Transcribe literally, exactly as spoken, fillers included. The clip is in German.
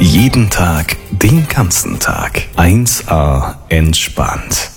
Jeden Tag, den ganzen Tag. eins A entspannt.